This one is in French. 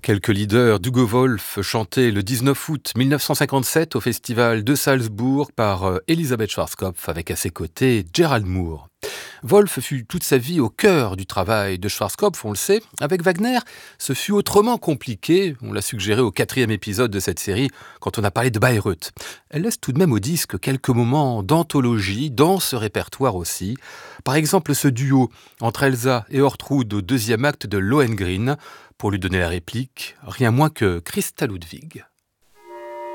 Quelques leaders d'Hugo Wolf chantés le 19 août 1957 au festival de Salzbourg par Elisabeth Schwarzkopf avec à ses côtés Gerald Moore. Wolf fut toute sa vie au cœur du travail de Schwarzkopf, on le sait. Avec Wagner, ce fut autrement compliqué, on l'a suggéré au 4e épisode de cette série quand on a parlé de Bayreuth. Elle laisse tout de même au disque quelques moments d'anthologie dans ce répertoire aussi. Par exemple ce duo entre Elsa et Ortrud au 2e acte de Lohengrin, pour lui donner la réplique, rien moins que Christa Ludwig.